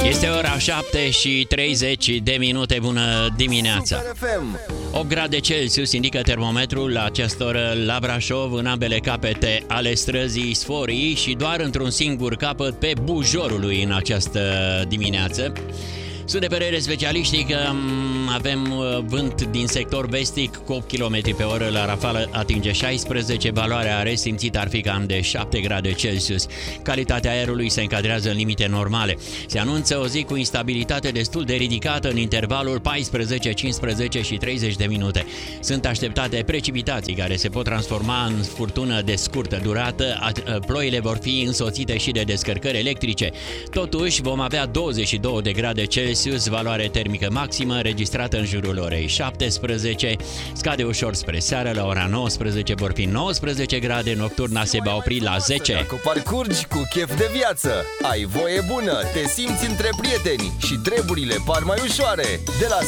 Este ora 7:30 Bună dimineața! 8 grade Celsius indică termometrul la această oră la Brașov, în ambele capete ale străzii Sforii și doar într-un singur capăt pe Bujorului în această dimineață. Sunt de părere specialiștii că avem vânt din sector vestic cu 8 km pe oră, la rafală atinge 16, valoarea resimțită ar fi cam de 7 grade Celsius. Calitatea aerului se încadrează în limite normale. Se anunță o zi cu instabilitate destul de ridicată în intervalul 14, 15 și 30 de minute. Sunt așteptate precipitații care se pot transforma în furtună de scurtă durată. Ploile vor fi însoțite și de descărcări electrice. Totuși vom avea 22 de grade Celsius, valoare termică maximă registrată în jurul orei 17, scade ușor spre seară, la ora 19 vor fi 19 grade, nocturna se va opri la 10. Dacă parcurgi cu chef de viață, ai voie bună, te simți între prieteni și treburile par mai ușoare. De la